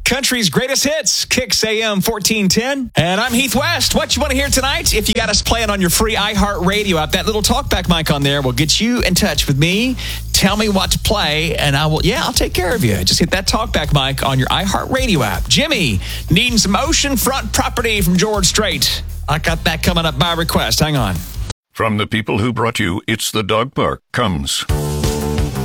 Country's greatest hits, Kicks AM 1410. And I'm Heath West. What you want to hear tonight? If you got us playing on your free iHeartRadio app, that little talkback mic on there will get you in touch with me. Tell me what to play, and I'll take care of you. Just hit that talkback mic on your iHeartRadio app. Jimmy, needing some oceanfront property from George Strait. I got that coming up by request. Hang on. From the people who brought you It's the Dog Park comes